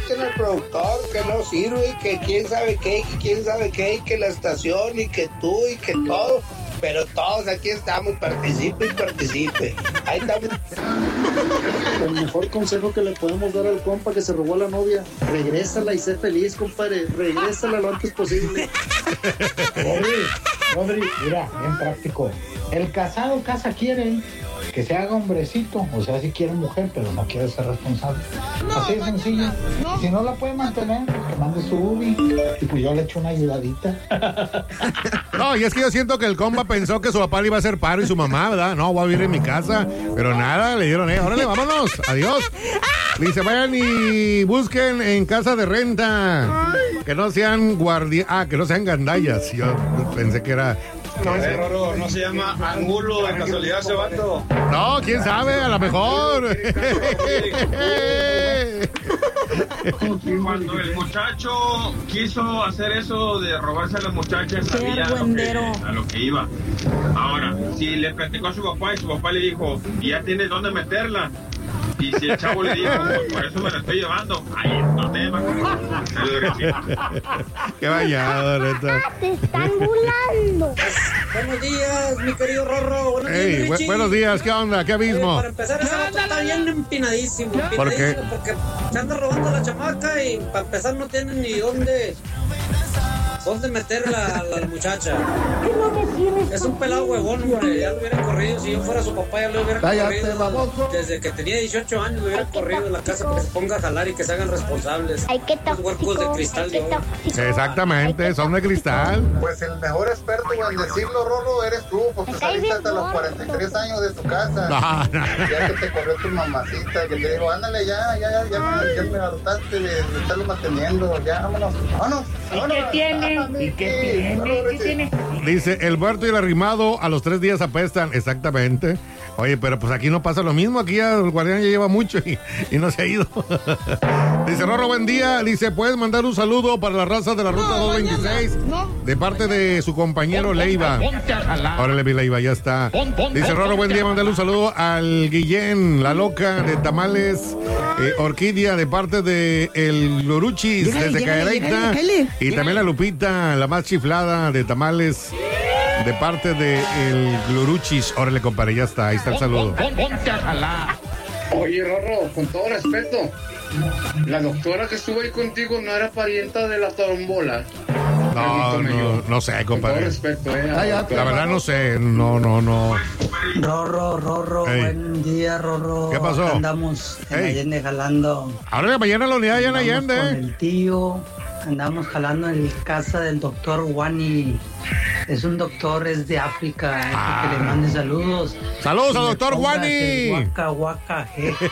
echen al productor, que no sirve, que quién sabe qué, que quién sabe qué, y que la estación, y que tú, y que todo. Pero todos aquí estamos, participe y participe. Ahí estamos. El mejor consejo que le podemos dar al compa que se robó a la novia: regrésala y sé feliz, compadre. Regrésala lo antes posible. Rodri, mira, bien práctico. El casado casa quiere que se haga hombrecito, o sea, si quiere mujer, pero no quiere ser responsable. Así de sencillo. Si no la puede mantener, pues que mande su ubi. Y pues yo le echo una ayudadita. No, y es que yo siento que el compa pensó que su papá le iba a hacer paro y su mamá, ¿verdad? No, voy a vivir en mi casa. Pero nada, le dieron, órale, vámonos, adiós. Dice, vayan y busquen en casa de renta. Que no sean que no sean gandallas. Yo pensé que era... Rorro, no se llama Angulo de casualidad ese vato. No, quién sabe, a lo mejor. Cuando el muchacho quiso hacer eso de robarse a la muchacha, sabía a lo que iba. Ahora, si le platicó a su papá y su papá le dijo, ¿y ya tienes dónde meterla? Y si el chavo le dijo, pues por eso me la estoy llevando, ahí no tema. Qué vallado, neta. Te están burlando. Buenos días, mi querido Rorro. Buenos días, Richie. Buenos días, ¿qué onda? ¿Qué abismo? Para empezar, ese vato está bien empinadísimo. ¿Por qué? Porque se anda robando a la chamaca y para empezar no tienen ni dónde meter a la muchacha. Es un pelado huevón, hombre. Ya lo hubiera corrido. Si yo fuera su papá, ya lo hubiera corrido. Baboso. Desde que tenía 18 años lo hubiera corrido de la casa para que se ponga a jalar y que se hagan responsables. Ay, qué Los huercos de cristal de oro. Exactamente, son de cristal. Pues el mejor experto en decirlo, Rorro, eres tú, porque saliste hasta los 43 años de tu casa. Ya que te corrió tu mamacita, que te dijo, ándale, ya me hartaste de estarlo manteniendo, ya, vámonos. ¿Y qué tiene? ¿Y qué tiene? Dice, el muerto y el arrimado a los 3 días apestan. Exactamente. Oye, pero pues aquí no pasa lo mismo. Aquí ya el guardián ya lleva mucho y no se ha ido. Dice, Rorro, buen día. Dice, ¿puedes mandar un saludo para la raza de la ruta 226? De parte de su compañero Leiva. Órale, mi Leiva, ya está. Dice, Rorro, buen día. Mandale un saludo al Guillén, la loca de tamales Orquídea, de parte de el Loruchis, desde Cadereyta. Y también la Lupita, la más chiflada de tamales, de parte de el Loruchis. Órale, compadre, ya está. Ahí está el saludo. Oye, Rorro, con todo respeto, la doctora que estuvo ahí contigo no era parienta de la trombola. No sé, compadre. Con todo respeto, La verdad no sé, no. Rorro, buen día, Rorro. ¿Qué pasó? Acá andamos en Allende jalando. Ahora mañana la unidad ya en Allende. Con el tío, andamos jalando en casa del doctor Wani. Es un doctor, es de África, que le mande saludos. ¡Saludos al doctor Wani! Waka, jeje.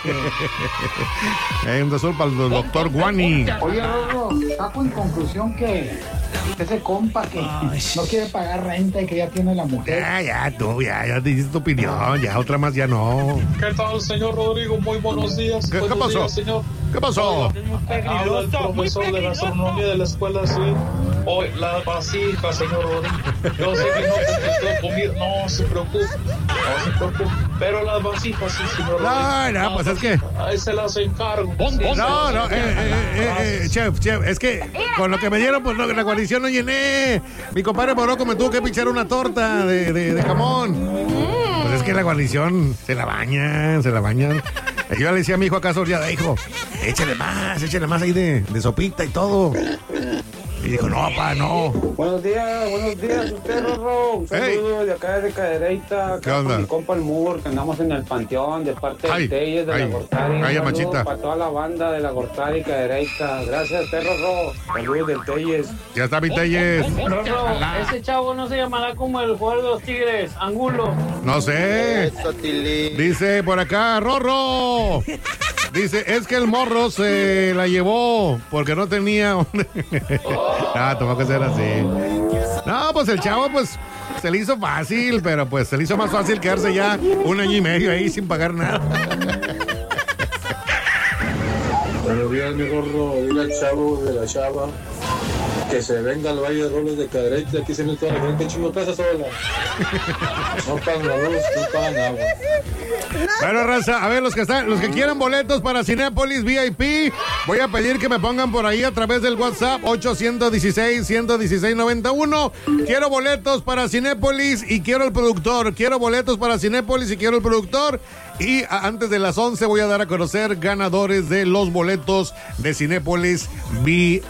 Un saludo para el doctor Wani. Oye, Rorro, saco en conclusión que ese compa que no quiere pagar renta y que ya tiene la mujer. Ya dijiste tu opinión, ya otra más ya no. ¿Qué tal, señor Rodrigo? Muy buenos días. ¿Qué pasó? Días, señor. ¿Qué pasó? Habla el profesor de gastronomía de la escuela, sí. Hoy, la vasija, señor Rodrigo. Yo sé que no te comer, no se preocupe. Pero las vasijas, sí, señor Rodrigo. No, pues es que... Ahí se las encargo. Chef, es que con lo que me dieron, pues la coalición no llené. Mi compadre Morocco me tuvo que pichar una torta de jamón. Pues es que la coalición se la bañan. Yo le decía a mi hijo acá, ya hijo, échale más ahí de sopita y todo. Y dijo, no, papá, no. Buenos días, usted, Rorro. Un saludo de acá de Cadereyta. ¿Qué onda? Con mi compa el Mur, que andamos en el panteón, de parte de Telles, de la Gortari. Un saludo para toda la banda de la Gortari y Cadereyta. Gracias, Rorro. Saludos del Telles. Ya está mi Telles. Rorro, ese chavo no se llamará como el jugador de los Tigres, Angulo. No sé. Dice por acá, Rorro. Dice, es que el morro se la llevó porque no tenía dónde. Tuvo que ser así. No, pues el chavo, pues, se le hizo fácil, pero pues se le hizo más fácil quedarse ya 1 año y medio ahí sin pagar nada. Buenos días, mi Rorro. Dile al chavo de la chava que se venga al Valle de Robles de Cadereyta. Aquí se mete toda la gente, chingo pesa sola. No pagan la luz, no pagan agua. Bueno, raza, a ver, los que quieran boletos para Cinépolis VIP, voy a pedir que me pongan por ahí a través del WhatsApp 816-116-91. Quiero boletos para Cinépolis y quiero el productor. Quiero boletos para Cinépolis y quiero el productor. Y antes de las 11 voy a dar a conocer ganadores de los boletos de Cinépolis VIP.